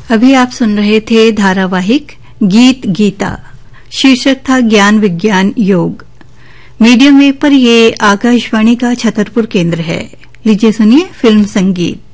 अभी आप सुन रहे थे धारावाहिक गीत गीता। शीर्षक था ज्ञान विज्ञान योग। मीडियम वेव पर ये आकाशवाणी का छतरपुर केंद्र है। लीजिए सुनिए फिल्म संगीत।